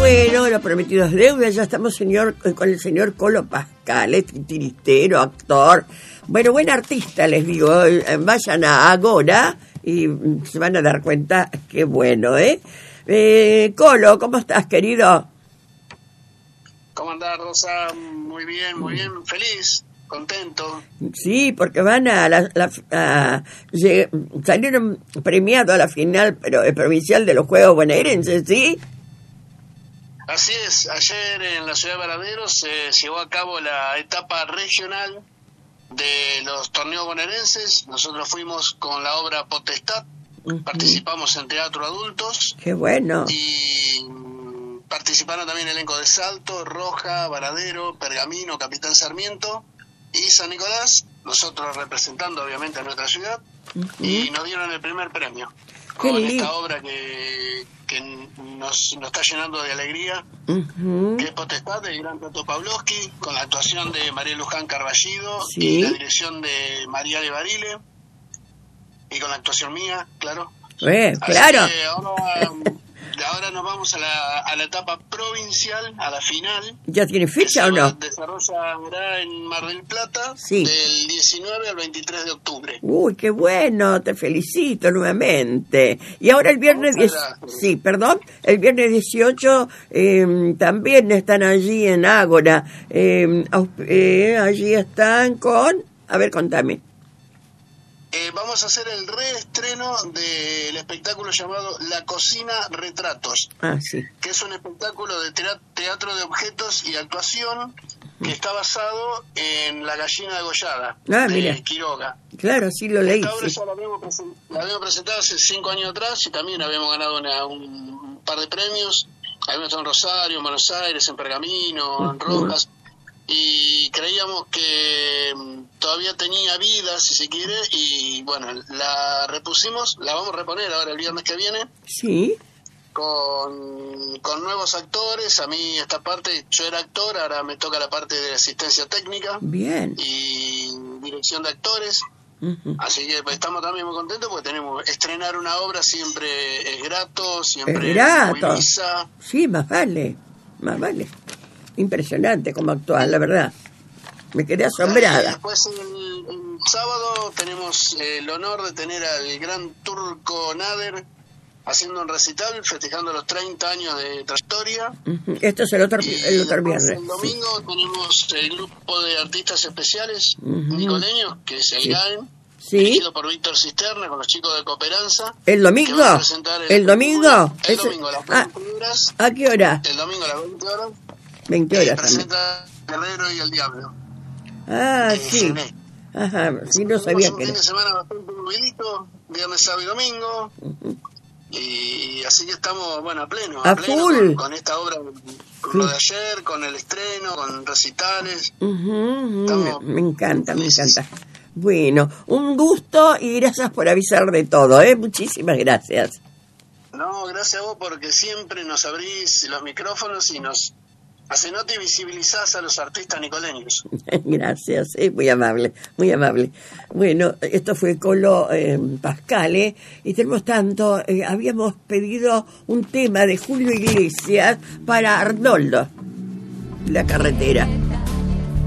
Bueno, lo prometido es deuda. Ya estamos con el señor Colo Pascal, titiristero, actor. Bueno, buen artista, les digo. Vayan a Agora y se van a dar cuenta que bueno, ¿eh? Colo, ¿cómo estás, querido? ¿Cómo andás, Rosa? Muy bien, feliz, contento. Sí, porque van salieron premiados a la final provincial de los Juegos Bonaerenses, ¿sí? Así es, ayer en la ciudad de Varadero se llevó a cabo la etapa regional de los torneos bonaerenses. Nosotros fuimos con la obra Potestad, participamos en teatro adultos. ¡Qué bueno! Y participaron también elenco de Salto, Roja, Varadero, Pergamino, Capitán Sarmiento y San Nicolás, nosotros representando obviamente a nuestra ciudad, y nos dieron el primer premio con esta obra que nos está llenando de alegría, que es Potestad, del gran Tato Pavlovsky, con la actuación de María Luján Carballido y la dirección de María de Barile, y con la actuación mía, claro. Claro. Ahora nos vamos a la etapa provincial, a la final. ¿Ya tiene fecha o no? Desarrollará en Mar del Plata, sí, del 19 al 23 de octubre. Uy, qué bueno, te felicito nuevamente. Y ahora el viernes... el viernes 18 también están allí en Ágora. Allí están con... A ver, contame. Vamos a hacer el reestreno del espectáculo llamado La Cocina Retratos, que es un espectáculo de teatro de objetos y actuación que está basado en La Gallina Degollada, de Quiroga. Claro, sí lo leí. Esta obra ya la habíamos presentado hace 5 años atrás y también habíamos ganado un par de premios. Habíamos estado en Rosario, en Buenos Aires, en Pergamino, en Rojas. Y creíamos que todavía tenía vida, si se quiere, y bueno, la repusimos, la vamos a reponer ahora el viernes que viene. Sí. Con nuevos actores. A mí esta parte, yo era actor, ahora me toca la parte de asistencia técnica. Bien. Y dirección de actores. Así que estamos también muy contentos porque estrenar una obra siempre es grato, siempre moviliza. Sí, más vale. Impresionante como actual, la verdad. Me quedé asombrada. Después el sábado tenemos el honor de tener al gran Turco Nader haciendo un recital, festejando los 30 años de trayectoria. Esto es el otro viernes. El domingo tenemos el grupo de artistas especiales nicoleños, que es el GAEN, dirigido por Víctor Cisterna, con los chicos de Cooperanza. ¿El domingo? ¿El domingo? El domingo a las 20 horas. ¿A qué hora? El domingo a las 20 horas. 20 horas. Presenta Guerrero y el Diablo. Sí. Ajá, sí, no sabía que era. Un fin de semana bastante movidito, viernes, sábado y domingo. Y así que estamos, a pleno. A full. Con esta obra, con lo de ayer, con el estreno, con recitales. Me encanta. Bueno, un gusto y gracias por avisar de todo, Muchísimas gracias. No, gracias a vos porque siempre nos abrís los micrófonos y nos hace nota y visibilizás a los artistas nicoleños. Gracias, muy amable. Bueno, esto fue Colo Pascal, y tenemos tanto, habíamos pedido un tema de Julio Iglesias para Arnoldo, La Carretera.